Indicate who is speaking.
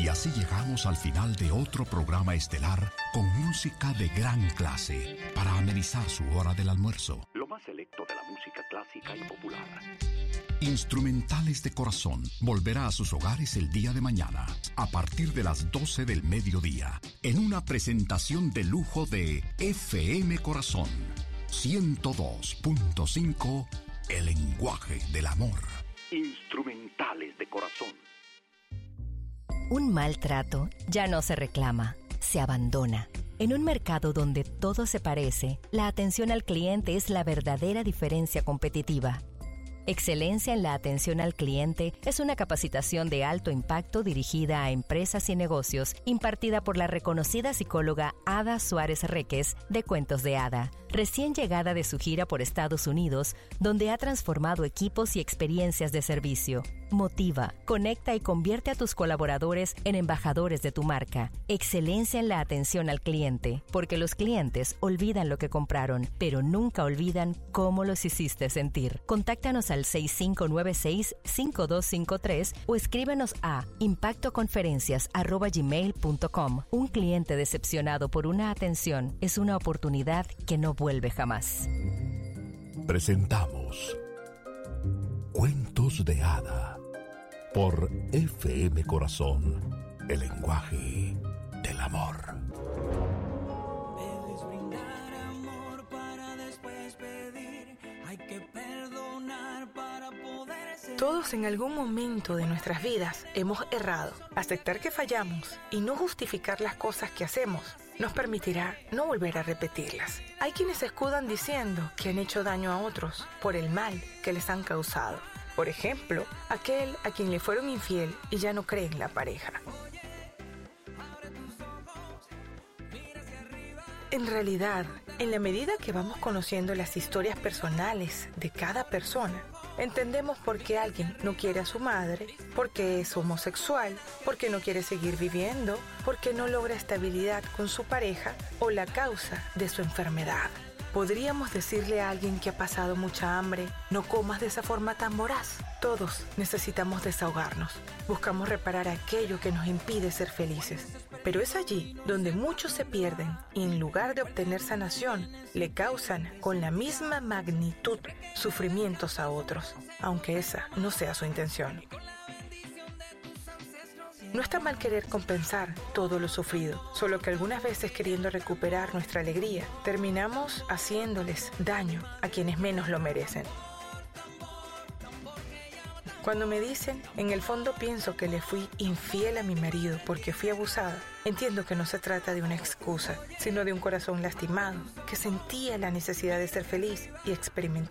Speaker 1: Y así llegamos al final de otro programa estelar con música de gran clase para amenizar su hora del almuerzo.
Speaker 2: Lo más selecto de la música clásica y popular.
Speaker 1: Instrumentales de Corazón volverá a sus hogares el día de mañana, a partir de las 12 del mediodía, en una presentación de lujo de FM Corazón 102.5, el lenguaje del amor.
Speaker 2: Instrumentales de Corazón.
Speaker 3: Un maltrato ya no se reclama, se abandona. En un mercado donde todo se parece, la atención al cliente es la verdadera diferencia competitiva. Excelencia en la atención al cliente es una capacitación de alto impacto dirigida a empresas y negocios, impartida por la reconocida psicóloga Ada Suárez Reques de Cuentos de Ada, recién llegada de su gira por Estados Unidos, donde ha transformado equipos y experiencias de servicio. Motiva, conecta y convierte a tus colaboradores en embajadores de tu marca. Excelencia en la atención al cliente, porque los clientes olvidan lo que compraron, pero nunca olvidan cómo los hiciste sentir. Contáctanos al 6596-5253 o escríbenos a impactoconferencias@gmail.com. Un cliente decepcionado por una atención es una oportunidad que no vuelve jamás.
Speaker 1: Presentamos Cuentos de Ada por FM Corazón, el lenguaje del amor.
Speaker 4: Debes brindar amor para después pedir. Hay que perdonar para poder ser.
Speaker 5: Todos en algún momento de nuestras vidas hemos errado. Aceptar que fallamos y no justificar las cosas que hacemos nos permitirá no volver a repetirlas. Hay quienes se escudan diciendo que han hecho daño a otros por el mal que les han causado. Por ejemplo, aquel a quien le fueron infiel y ya no cree en la pareja. En realidad, en la medida que vamos conociendo las historias personales de cada persona, entendemos por qué alguien no quiere a su madre, por qué es homosexual, por qué no quiere seguir viviendo, por qué no logra estabilidad con su pareja o la causa de su enfermedad. ¿Podríamos decirle a alguien que ha pasado mucha hambre, no comas de esa forma tan voraz? Todos necesitamos desahogarnos. Buscamos reparar aquello que nos impide ser felices. Pero es allí donde muchos se pierden y en lugar de obtener sanación, le causan con la misma magnitud sufrimientos a otros, aunque esa no sea su intención. No está mal querer compensar todo lo sufrido, solo que algunas veces queriendo recuperar nuestra alegría, terminamos haciéndoles daño a quienes menos lo merecen. Cuando me dicen, en el fondo pienso que le fui infiel a mi marido porque fui abusada, entiendo que no se trata de una excusa, sino de un corazón lastimado, que sentía la necesidad de ser feliz y experimentar